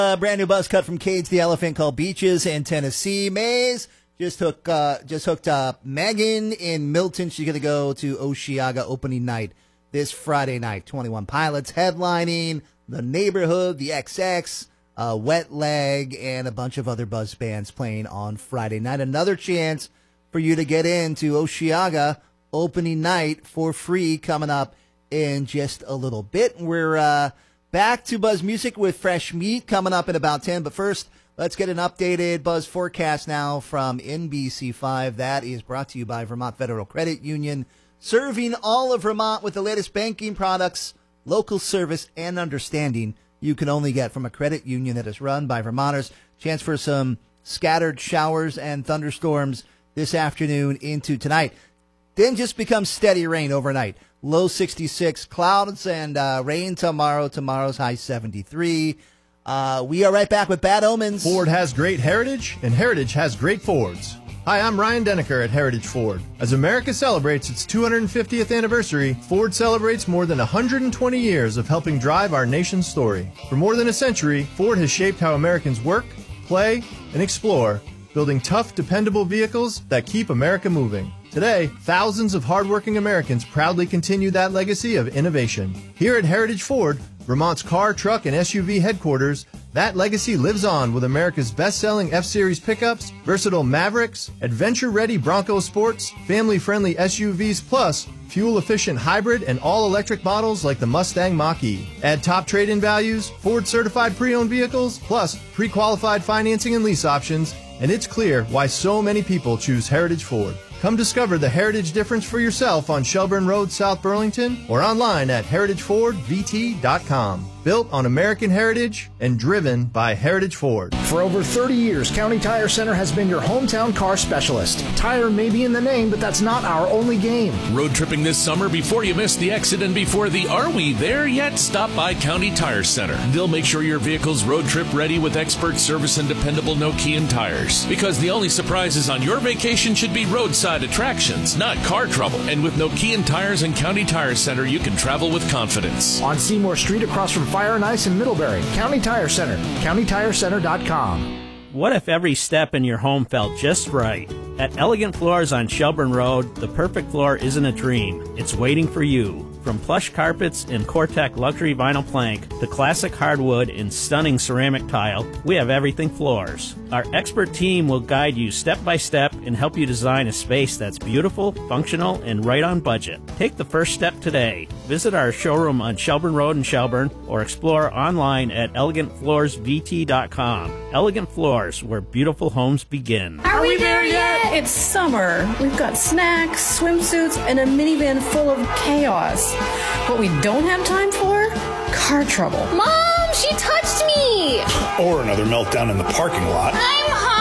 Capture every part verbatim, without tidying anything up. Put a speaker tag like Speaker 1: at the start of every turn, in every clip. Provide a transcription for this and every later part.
Speaker 1: A brand new buzz cut from Cage the Elephant called Beaches in Tennessee. Maze just hooked, uh, just hooked up Megan in Milton. She's going to go to Osheaga opening night this Friday night. twenty-one Pilots headlining, The Neighborhood, The X X, uh, Wet Leg, and a bunch of other buzz bands playing on Friday night. Another chance for you to get into Osheaga opening night for free coming up in just a little bit. We're uh, back to Buzz Music with Fresh Meat coming up in about ten. But first, let's get an updated Buzz forecast now from N B C five. That is brought to you by Vermont Federal Credit Union, serving all of Vermont with the latest banking products, local service, and understanding you can only get from a credit union that is run by Vermonters. Chance for some scattered showers and thunderstorms this afternoon into tonight. Then just becomes steady rain overnight. Low sixty-six, clouds and uh, rain tomorrow. Tomorrow's high seventy-three. Uh, we are right back with Bad Omens.
Speaker 2: Ford has great heritage, and heritage has great Fords. Hi, I'm Ryan Denneker at Heritage Ford. As America celebrates its two hundred fiftieth anniversary, Ford celebrates more than one hundred twenty years of helping drive our nation's story. For more than a century, Ford has shaped how Americans work, play, and explore, building tough, dependable vehicles that keep America moving. Today, thousands of hardworking Americans proudly continue that legacy of innovation. Here at Heritage Ford, Vermont's car, truck, and S U V headquarters, that legacy lives on with America's best-selling F-Series pickups, versatile Mavericks, adventure-ready Bronco Sports, family-friendly S U Vs, plus fuel-efficient hybrid and all-electric models like the Mustang Mach-E. Add top trade-in values, Ford-certified pre-owned vehicles, plus pre-qualified financing and lease options, and it's clear why so many people choose Heritage Ford. Come discover the Heritage difference for yourself on Shelburne Road, South Burlington, or online at heritage ford v t dot com. Built on American heritage and driven by Heritage Ford.
Speaker 3: For over thirty years, County Tire Center has been your hometown car specialist. Tire may be in the name, but that's not our only game.
Speaker 4: Road tripping this summer before you miss the exit and before the Are We There Yet? Stop by County Tire Center. They'll make sure your vehicle's road trip ready with expert service and dependable Nokian tires. Because the only surprises on your vacation should be roadside attractions, not car trouble. And with Nokian tires and County Tire Center, you can travel with confidence.
Speaker 3: On Seymour Street across from Fire and Ice in Middlebury, County Tire Center, county tire center dot com.
Speaker 5: What if every step in your home felt just right? At Elegant Floors on Shelburne Road, the perfect floor isn't a dream. It's waiting for you. From plush carpets and Cortec luxury vinyl plank to classic hardwood and stunning ceramic tile, we have everything floors. Our expert team will guide you step by step and help you design a space that's beautiful, functional, and right on budget. Take the first step today. Visit our showroom on Shelburne Road in Shelburne or explore online at elegant floors v t dot com. Elegant Floors, where beautiful homes begin.
Speaker 6: Are we there yet? It's summer. We've got snacks, swimsuits, and a minivan full of chaos. What we don't have time for? Car trouble.
Speaker 7: Mom, she touched me!
Speaker 8: Or another meltdown in the parking lot.
Speaker 7: I'm hot!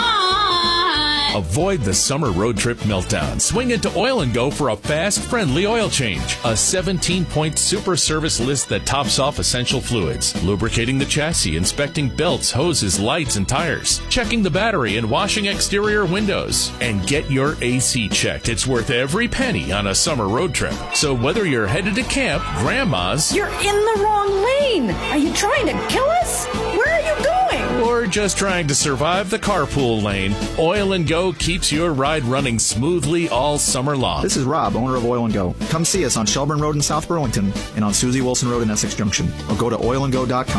Speaker 4: Avoid the summer road trip meltdown. Swing into Oil and Go for a fast, friendly oil change. A seventeen-point super service list that tops off essential fluids. Lubricating the chassis, inspecting belts, hoses, lights, and tires. Checking the battery and washing exterior windows. And get your A C checked. It's worth every penny on a summer road trip. So whether you're headed to camp, grandma's...
Speaker 6: You're in the wrong lane! Are you trying to kill us? Where are you going?
Speaker 4: Or just trying to survive the carpool lane, Oil and Go keeps your ride running smoothly all summer long.
Speaker 9: This is Rob, owner of Oil and Go. Come see us on Shelburne Road in South Burlington and on Susie Wilson Road in Essex Junction, or go to oil and go dot com.